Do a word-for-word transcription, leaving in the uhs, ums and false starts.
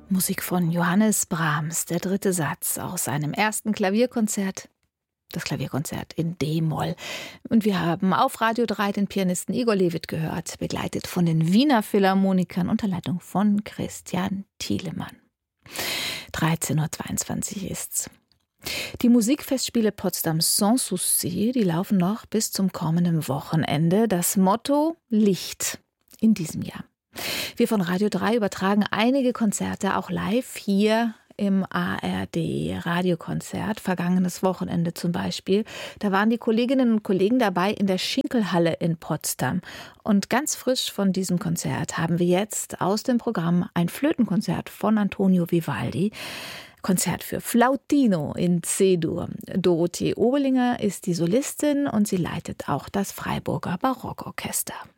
Musik von Johannes Brahms, der dritte Satz aus seinem ersten Klavierkonzert, das Klavierkonzert in D-Moll. Und wir haben auf Radio drei den Pianisten Igor Levit gehört, begleitet von den Wiener Philharmonikern unter Leitung von Christian Thielemann. dreizehn Uhr zweiundzwanzig ist's. Die Musikfestspiele Potsdam Sans Souci, die laufen noch bis zum kommenden Wochenende. Das Motto: Licht in diesem Jahr. Wir von Radio drei übertragen einige Konzerte auch live hier im A R D-Radiokonzert. Vergangenes Wochenende zum Beispiel. Da waren die Kolleginnen und Kollegen dabei in der Schinkelhalle in Potsdam. Und ganz frisch von diesem Konzert haben wir jetzt aus dem Programm ein Flötenkonzert von Antonio Vivaldi. Konzert für Flautino in C-Dur. Dorothee Oberlinger ist die Solistin und sie leitet auch das Freiburger Barockorchester.